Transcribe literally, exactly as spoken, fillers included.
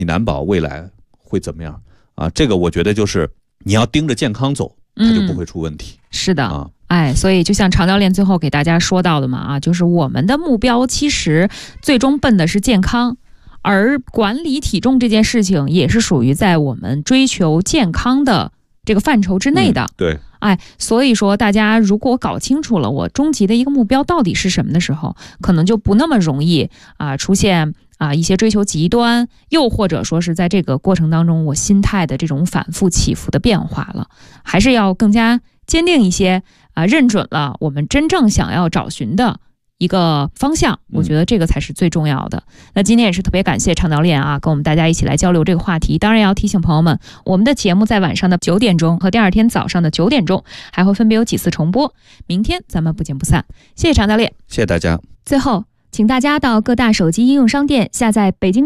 你难保未来会怎么样啊？这个我觉得就是你要盯着健康走，它就不会出问题。 嗯、是的啊。 哎，所以就像常教练最后给大家说到的嘛，啊，就是我们的目标其实最终奔的是健康，而管理体重这件事情也是属于在我们追求健康的这个范畴之内的。 嗯、对， 哎，所以说大家如果搞清楚了我终极的一个目标到底是什么的时候，可能就不那么容易啊出现啊一些追求极端，又或者说是在这个过程当中我心态的这种反复起伏的变化了，还是要更加坚定一些啊，认准了我们真正想要找寻的一个方向，我觉得这个才是最重要的。嗯、那今天也是特别感谢常教练啊，跟我们大家一起来交流这个话题。当然要提醒朋友们，我们的节目在晚上的九点钟和第二天早上的九点钟还会分别有几次重播，明天咱们不见不散。谢谢常教练， 谢谢大家。 最后，请大家到各大手机应用商店下载北京